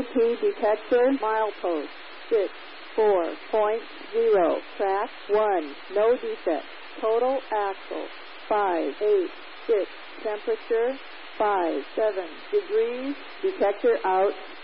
ESP detector, milepost 64.0, track 1, no defect, total axle 586, temperature 57 degrees, detector out.